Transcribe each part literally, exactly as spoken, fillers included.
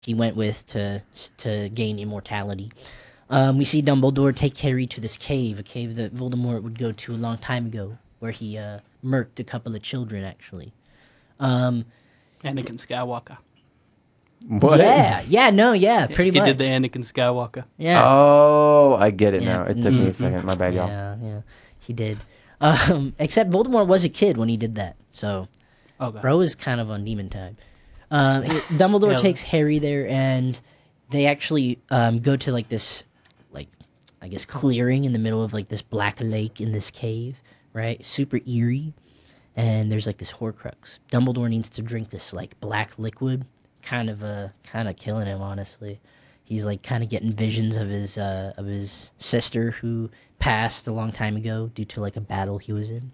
he went with to to gain immortality. Um, we see Dumbledore take Harry to this cave, a cave that Voldemort would go to a long time ago, where he uh, murked a couple of children, actually. Um, Anakin Skywalker. What? Yeah, yeah, no, yeah, pretty he much. did the Anakin Skywalker. Yeah. Oh, I get it Yeah. now. It took me a Mm-hmm. second. My bad, y'all. Yeah, yeah, he did. Um, except Voldemort was a kid when he did that, so Okay. bro is kind of on demon time. Um, he- Dumbledore Yeah. takes Harry there, and they actually um, go to like this, like I guess clearing in the middle of like this black lake in this cave, right? Super eerie, and there's like this Horcrux. Dumbledore needs to drink this like black liquid, kind of uh, kind of killing him honestly. He's like kind of getting visions of his uh, of his sister who passed a long time ago due to like a battle he was in.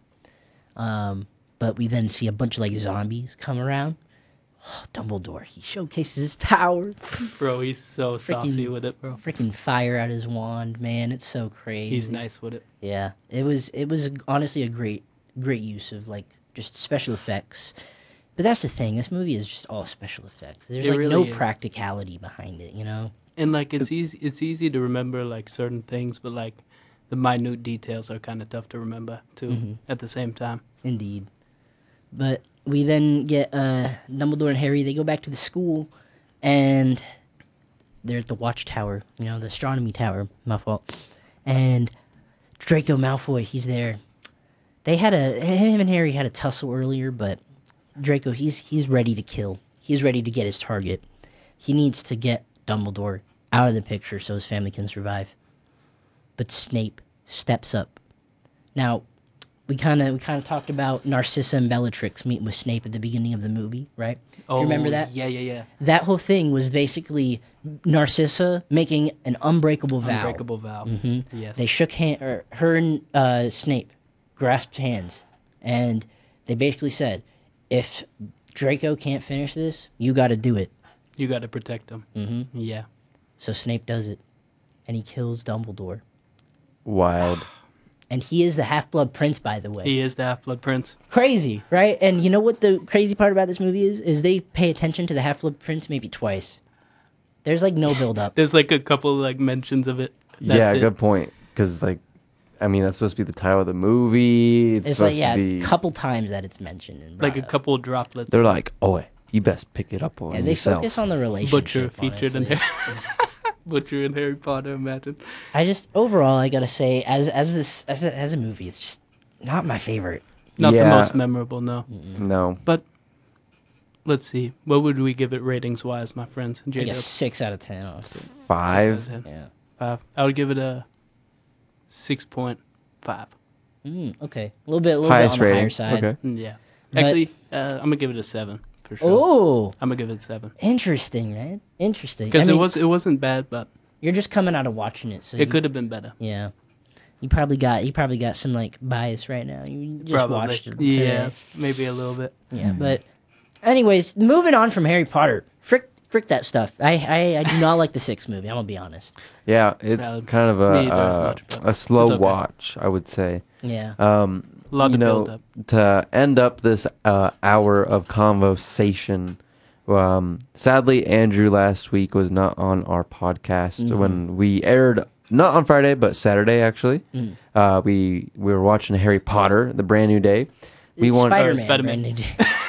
Um, but we then see a bunch of like zombies come around. Oh, Dumbledore, he showcases his power. Bro, he's so saucy Freaking- with it, bro. Freaking fire out his wand, man! It's so crazy. He's nice with it. Yeah, it was it was honestly a great great use of like just special effects. But that's the thing. This movie is just all special effects. There's It like really no is. practicality behind it. You know. And like it's easy it's easy to remember like certain things, but like the minute details are kind of tough to remember too Mm-hmm. at the same time. Indeed. But we then get uh, Dumbledore and Harry. They go back to the school, and they're at the watchtower. You know, the astronomy tower. My fault. And Draco Malfoy, he's there. They had a him and Harry had a tussle earlier, but Draco, he's he's ready to kill. He's ready to get his target. He needs to get Dumbledore out of the picture so his family can survive. But Snape steps up. Now, we kind of we kind of talked about Narcissa and Bellatrix meeting with Snape at the beginning of the movie, right? Do you remember that? Oh, Yeah, yeah, yeah. That whole thing was basically Narcissa making an unbreakable vow. Unbreakable vow. hmm Yes. They shook hand, or her and uh, Snape grasped hands, and they basically said, "If Draco can't finish this, you got to do it." You got to protect him. hmm Yeah. So Snape does it, and he kills Dumbledore. Wild. And he is the Half-Blood Prince, by the way. He is the Half-Blood Prince. Crazy, right? And you know what the crazy part about this movie is? Is they pay attention to the Half-Blood Prince maybe twice. There's like no build-up. There's like a couple like mentions of it. That's yeah, it. good point. Because, like, I mean, that's supposed to be the title of the movie. It's, It's like supposed yeah, to a be. couple times that it's mentioned. And Like brought a up. couple of droplets. They're like, oh, you best pick it up on Yeah, they yourself. focus on the relationship. Butcher featured in honestly. Harry. Butcher and Harry Potter, imagine. I just overall, I gotta say, as as this as a, as a movie, it's just not my favorite. Not the Yeah. most memorable, no. No. But let's see. What would we give it ratings wise, my friends? I J guess six out of ten. Honestly. Five. Yeah. Five. I would give it a six point five. Mm, okay. A little bit, a little Highest bit on the rating. higher side. Okay. Mm, Yeah. But- Actually, uh, I'm gonna give it a seven for sure. Oh, I'm gonna give it a seven interesting, man. Interesting. because I it mean, was it wasn't bad, but You're just coming out of watching it, so it you- could have been better. Yeah. You probably got you probably got some like bias right now. You just Probably. watched it. Yeah, today. maybe a little bit. Yeah. But anyways, moving on from Harry Potter. Frick frick that stuff. I I, I do not like the sixth movie, I'm gonna be honest. Yeah, it's Yeah, kind of a me either as uh, much, but a slow it's okay. watch, I would say. Yeah. Um, A lot you of know, build-up. to end up this uh, hour of conversation. Um, sadly, Andrew last week was not on our podcast Mm-hmm. when we aired. Not on Friday, but Saturday actually. Mm. Uh, we we were watching Harry Potter, the brand new day. We want. Spider-Man. Spider-Man. brand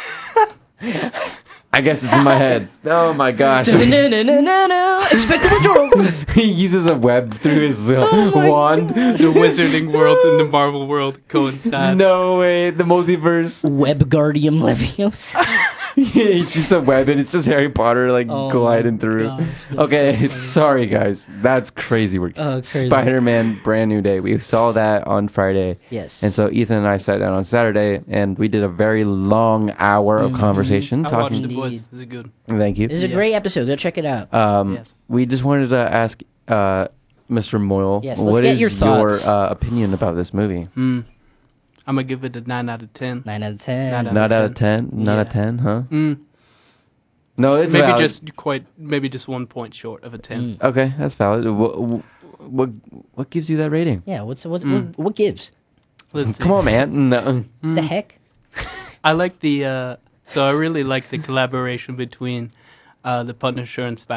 new day. I guess it's in my head. Oh my gosh! no, no, no, no, no. Expectable Joel. He uses a web through his uh, Oh my wand. The wizarding world and the Marvel world coincide. No way, the multiverse. Webgardium Leviosa. It's just a web and it's just Harry Potter like Oh gliding my through. gosh, that's Okay, so funny. sorry guys. That's crazy work. Oh, crazy. Spider-Man Brand New Day. We saw that on Friday. Yes. And so Ethan and I sat down on Saturday and we did a very long hour of Mhm. conversation I watched talking. the boys. Indeed. This is good. Thank you. This is a Yeah. great episode. Go check it out. Um, Yes. We just wanted to ask uh, Mister Moyle, Yes, let's what get is your thoughts. uh, opinion about this movie? Mm. I'm gonna give it a nine out of ten. Nine out of ten. Nine out Not of out of ten? Not out of Yeah. ten, huh? Mm. No, it's maybe valid. just quite, maybe just one point short of a ten. Mm. Okay, that's valid. What, what what gives you that rating? Yeah. What's what, Mm. what what gives? Let's see. Come on, man. No. The heck? I like the. Uh, so I really like the collaboration between uh, the Punisher and Spider